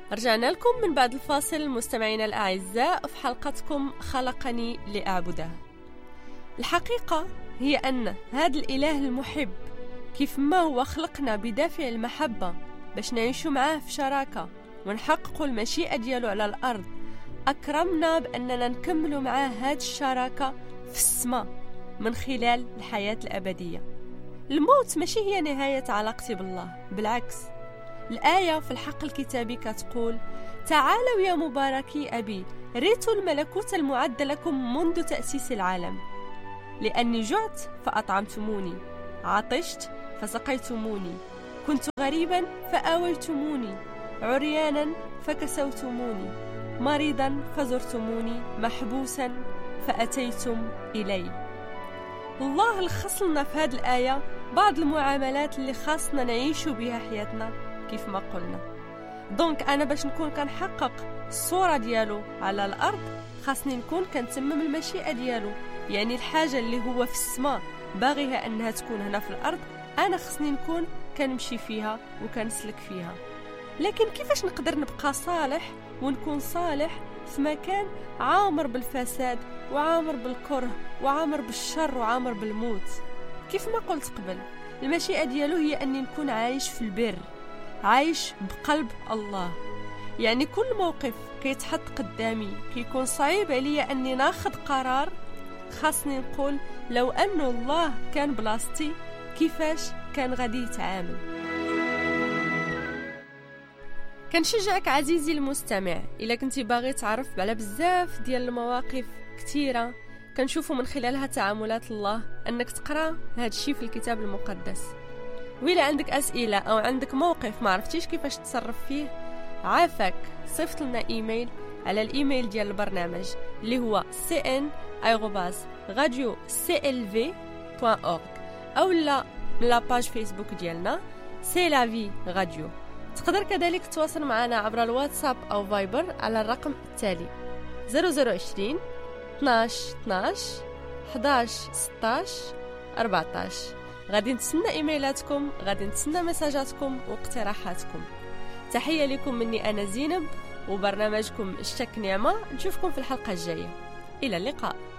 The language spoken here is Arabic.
رجعنا لكم من بعد الفاصل مستمعينا الأعزاء في حلقتكم خلقني لأعبده. الحقيقة هي أن هذا الإله المحب كيف ما هو خلقنا بدافع المحبة باش نعيشوا معاه في شراكة ونحققوا المشيئة ديالو على الأرض، أكرمنا بأننا نكملوا معاه هذه الشراكة في السماء من خلال الحياة الأبدية. الموت ماشي هي نهاية علاقتي بالله، بالعكس. الآية في الحق الكتابي كتقول: تعالوا يا مباركي أبي ريتوا الملكوت المعد لكم منذ تأسيس العالم، لأني جعت فأطعمتموني، عطشت فسقيتموني، كنت غريبا فآويتموني، عريانا فكسوتموني، مريضا فزرتموني، محبوسا فأتيتم إلي. الله لخص لنا في هذه الآية بعض المعاملات اللي خاصنا نعيشوا بها حياتنا كيف ما قلنا. دونك أنا باش نكون كنحقق الصورة ديالو على الأرض خاصني نكون كنتمم المشيئة ديالو، يعني الحاجة اللي هو في السماء باغيها أنها تكون هنا في الأرض أنا خصني نكون كنمشي فيها وكنسلك فيها. لكن كيفاش نقدر نبقى صالح ونكون صالح في مكان عامر بالفساد وعامر بالكره وعامر بالشر وعامر بالموت؟ كيف ما قلت قبل، المشيئة ديالو هي أني نكون عايش في البر، عايش بقلب الله. يعني كل موقف كيتحط قدامي كيكون صعيب عليا أني ناخد قرار، خاصني نقول لو أن الله كان بلاصتي كيفاش كان غادي يتعامل. كنشجعك عزيزي المستمع، إلا كنتي باغي تعرف على بزاف ديال المواقف كثيرة كنشوفوا من خلالها تعاملات الله، أنك تقرأ هذا الشيء في الكتاب المقدس. وإلا عندك أسئلة أو عندك موقف ما عرفتيش كيفاش تتصرف فيه، عافاك صيفط لنا إيميل على الإيميل ديال البرنامج اللي هو cn@radio-clv.org أو لا من لاباج فيسبوك ديالنا سي لا في راديو. تقدر كذلك تتواصل معنا عبر الواتساب أو فايبر على الرقم التالي 0020 12 12 11 16 14. غادي نتسنى إيميلاتكم، غادي نتسنى مساجاتكم واقتراحاتكم. تحية لكم مني أنا زينب وبرنامجكم الشك نعمة. نشوفكم في الحلقة الجاية، إلى اللقاء.